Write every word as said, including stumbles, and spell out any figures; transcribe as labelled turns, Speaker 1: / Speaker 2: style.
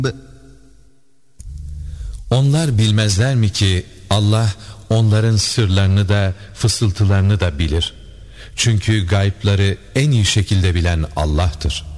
Speaker 1: Onlar bilmezler mi ki Allah onların sırlarını da fısıltılarını da bilir. Çünkü gaybları en iyi şekilde bilen Allah'tır.